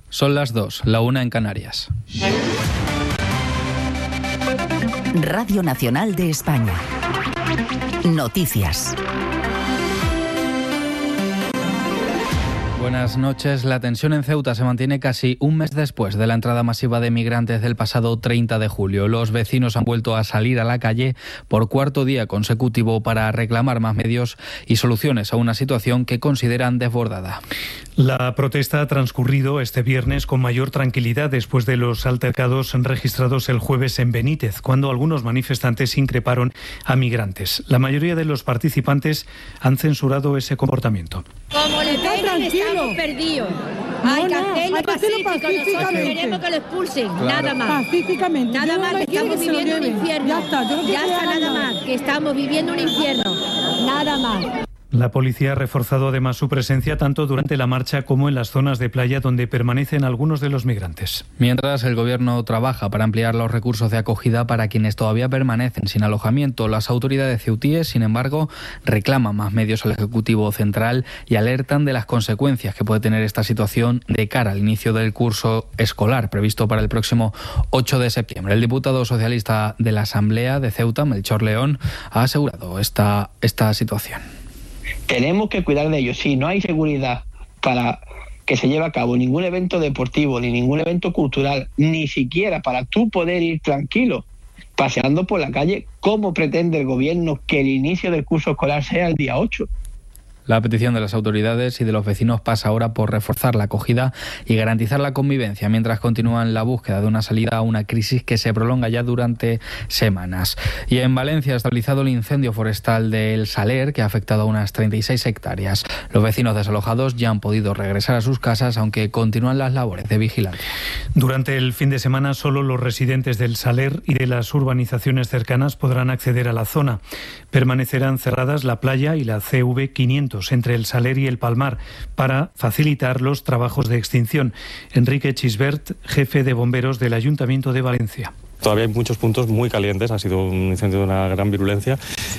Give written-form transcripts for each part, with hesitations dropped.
Son las 2, la 1 en Canarias. Radio Nacional de España. Noticias. Buenas noches. La tensión en Ceuta se mantiene casi un mes después de la entrada masiva de migrantes del pasado 30 de julio. Los vecinos han vuelto a salir a la calle por cuarto día consecutivo para reclamar más medios y soluciones a una situación que consideran desbordada. La protesta ha transcurrido este viernes con mayor tranquilidad después de los altercados registrados el jueves en Benítez, cuando algunos manifestantes increparon a migrantes. La mayoría de los participantes han censurado ese comportamiento. Como le peguen, estamos perdidos. Hay que hacerlo pacífico. Nosotros queremos que lo expulsen, claro. Nada más. Pacíficamente. Nada más, que estamos viviendo un infierno. Ya está, nada más, que estamos viviendo un infierno. Nada más. La policía ha reforzado además su presencia tanto durante la marcha como en las zonas de playa donde permanecen algunos de los migrantes. Mientras el Gobierno trabaja para ampliar los recursos de acogida para quienes todavía permanecen sin alojamiento, las autoridades ceutíes, sin embargo, reclaman más medios al Ejecutivo Central y alertan de las consecuencias que puede tener esta situación de cara al inicio del curso escolar previsto para el próximo 8 de septiembre. El diputado socialista de la Asamblea de Ceuta, Melchor León, ha asegurado esta situación. Tenemos que cuidar de ellos. Si no hay seguridad para que se lleve a cabo ningún evento deportivo, ni ningún evento cultural, ni siquiera para tú poder ir tranquilo paseando por la calle, ¿cómo pretende el gobierno que el inicio del curso escolar sea el día 8? La petición de las autoridades y de los vecinos pasa ahora por reforzar la acogida y garantizar la convivencia, mientras continúan la búsqueda de una salida a una crisis que se prolonga ya durante semanas. Y en Valencia ha estabilizado el incendio forestal del Saler, que ha afectado a unas 36 hectáreas. Los vecinos desalojados ya han podido regresar a sus casas, aunque continúan las labores de vigilancia. Durante el fin de semana, solo los residentes del Saler y de las urbanizaciones cercanas podrán acceder a la zona. Permanecerán cerradas la playa y la CV 500 entre el Saler y el Palmar para facilitar los trabajos de extinción. Enrique Chisbert, jefe de bomberos del Ayuntamiento de Valencia. Todavía hay muchos puntos muy calientes, ha sido un incendio de una gran virulencia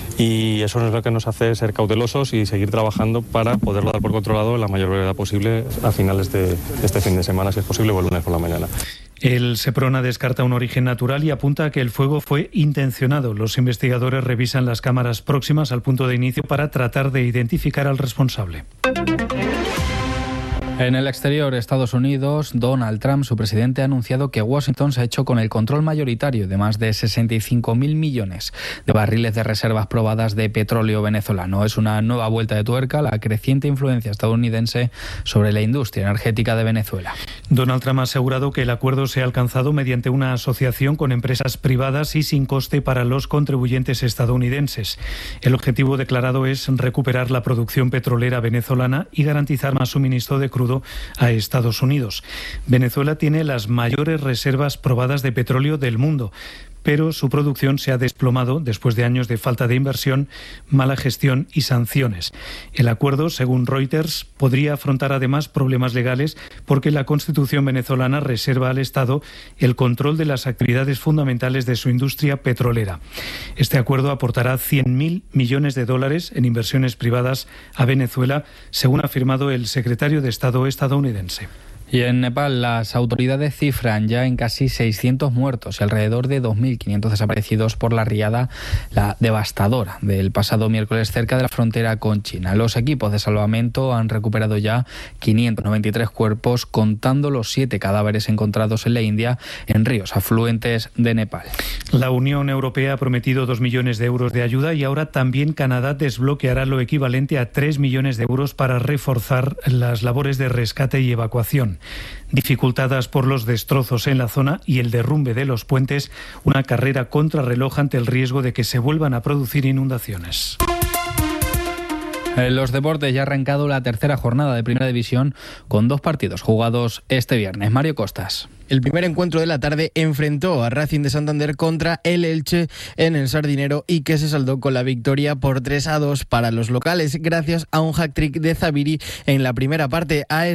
y eso es lo que nos hace ser cautelosos y seguir trabajando para poderlo dar por controlado en la mayor brevedad posible a finales de este fin de semana, si es posible, o el lunes por la mañana. El Seprona descarta un origen natural y apunta a que el fuego fue intencionado. Los investigadores revisan las cámaras próximas al punto de inicio para tratar de identificar al responsable. En el exterior, Estados Unidos, Donald Trump, su presidente, ha anunciado que Washington se ha hecho con el control mayoritario de más de 65.000 millones de barriles de reservas probadas de petróleo venezolano. Es una nueva vuelta de tuerca a la creciente influencia estadounidense sobre la industria energética de Venezuela. Donald Trump ha asegurado que el acuerdo se ha alcanzado mediante una asociación con empresas privadas y sin coste para los contribuyentes estadounidenses. El objetivo declarado es recuperar la producción petrolera venezolana y garantizar más suministro de crudo a Estados Unidos. Venezuela tiene las mayores reservas probadas de petróleo del mundo, pero su producción se ha desplomado después de años de falta de inversión, mala gestión y sanciones. El acuerdo, según Reuters, podría afrontar además problemas legales porque la Constitución venezolana reserva al Estado el control de las actividades fundamentales de su industria petrolera. Este acuerdo aportará 100.000 millones de dólares en inversiones privadas a Venezuela, según ha afirmado el secretario de Estado estadounidense. Y en Nepal, las autoridades cifran ya en casi 600 muertos y alrededor de 2.500 desaparecidos por la riada, la devastadora, del pasado miércoles cerca de la frontera con China. Los equipos de salvamento han recuperado ya 593 cuerpos, contando los 7 cadáveres encontrados en la India en ríos afluentes de Nepal. La Unión Europea ha prometido 2 millones de euros de ayuda y ahora también Canadá desbloqueará lo equivalente a 3 millones de euros para reforzar las labores de rescate y evacuación. Dificultadas por los destrozos en la zona y el derrumbe de los puentes, una carrera contrarreloj ante el riesgo de que se vuelvan a producir inundaciones. En los deportes ya ha arrancado la tercera jornada de Primera División con 2 partidos jugados este viernes. Mario Costas. El primer encuentro de la tarde enfrentó a Racing de Santander contra el Elche en el Sardinero y que se saldó con la victoria por 3-2 para los locales gracias a un hat-trick de Zabiri en la primera parte.